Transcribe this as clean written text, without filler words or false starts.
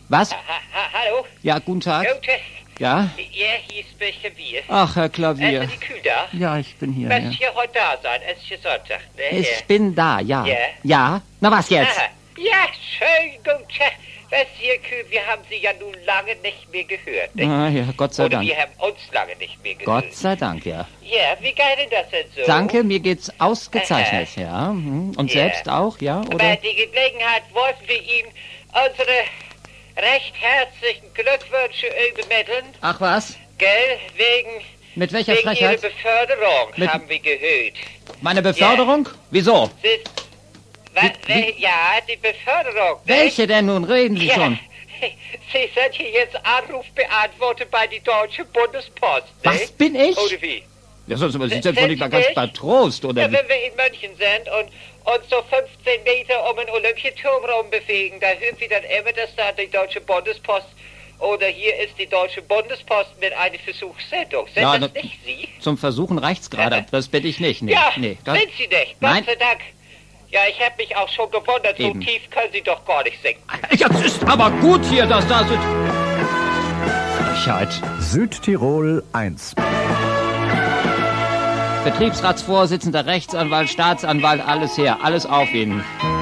Was? Hallo? Ja, guten Tag. Gute. Ja? Ja, hier ist Mr. Klavier. Ach, Herr Klavier. Ist die Kühl da? Ja, ich bin hier. Wirst Ja. hier heute da sein? Es ist hier Sonntag, ne? Ich bin da, ja. Ja? Ja? Na, was jetzt? Aha. Ja, schön, gut. Was hier, Kühl, wir haben Sie ja nun lange nicht mehr gehört, ne? Ah, ja, Gott sei Oder Dank. wir haben uns lange nicht mehr gehört. Gott sei Dank, ja. Ja, wie geil denn das denn so? Danke, mir geht's ausgezeichnet, ja. Und Ja. selbst auch, ja, Bei oder? der Gelegenheit wollten wir Ihnen unsere recht herzlichen Glückwünsche übermitteln. Ach was? Gell, wegen Mit welcher Ihrer Frechheit? Beförderung, Mit- haben wir gehört. Meine Beförderung? Wieso? Ja, die Beförderung. ne? Welche denn nun? Reden Sie Ja, schon. Sie sind hier jetzt Anrufbeantworter bei die Deutsche Bundespost, ne? Was bin ich? Oder wie? Ja, sonst sind Sind Sie wohl nicht mal ganz Sie bei Trost, oder Ja, wie? wenn wir in München sind und so 15 Meter um den Olympiaturm rum bewegen, da hören wir dann immer, dass da die Deutsche Bundespost oder hier ist die Deutsche Bundespost mit einer Versuchssendung. Sind Ja, das na- nicht Sie? Zum Versuchen reicht's gerade. Ja. Das bin ich nicht. Nee, Ja, nee. Das, sind Sie nicht. Nein. Gott sei Dank. Ja, ich habe mich auch schon gewundert, Eben. so tief können Sie doch gar nicht singen. Jetzt ist aber gut hier, dass da sind. Frechheit. Südtirol 1. Betriebsratsvorsitzender, Rechtsanwalt, Staatsanwalt, alles her. Alles auf Ihnen.